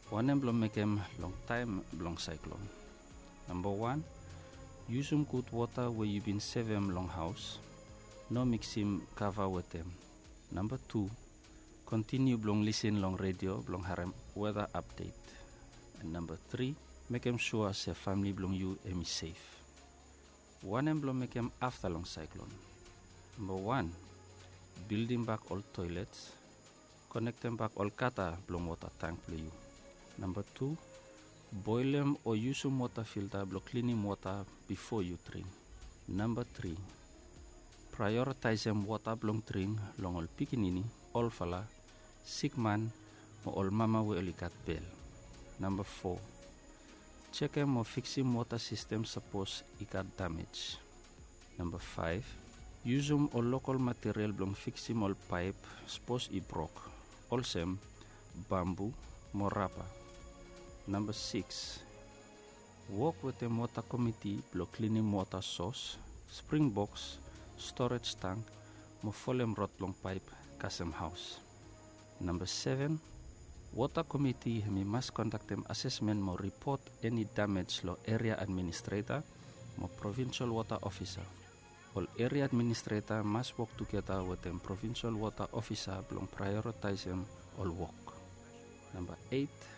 One blom make him long time long cyclone. Number 1, use good water where you been save him long house. No mix him cover with them. Number 2, continue blong listen long radio blong harem weather update. And number 3, make him sure say family blong you is safe. One blong make him after long cyclone. Number 1, building back all toilets, connect them back all kata blong water tank play you. Number 2, boil them or use some water filter block cleaning water before you drink. Number 3, prioritize them water blong drink long all pikinini, all fala, sick man, or all mama we only got bell. Number 4, check them or fix him water system suppose it got damage. Number 5, use them or local material blong fix him all pipe suppose it broke. Also bamboo, morapa. Number 6, work with the water committee block cleaning water source, spring box, storage tank, mo folem rot long pipe, custom house. Number 7, water committee me must conduct them assessment mo report any damage lo area administrator, mo provincial water officer. All area administrator must work together with them provincial water officer blong prioritize them all work. Number 8,